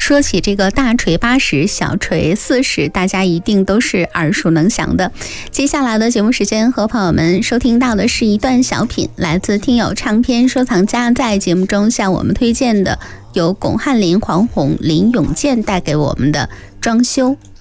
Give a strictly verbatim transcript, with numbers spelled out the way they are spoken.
说起这个大锤八十，小锤四十，大家一定都是耳熟能详的。接下来的节目时间，和朋友们收听到的是一段小品，来自听友唱片收藏家在节目中向我们推荐的，由巩汉林、黄宏、林永健带给我们的《装修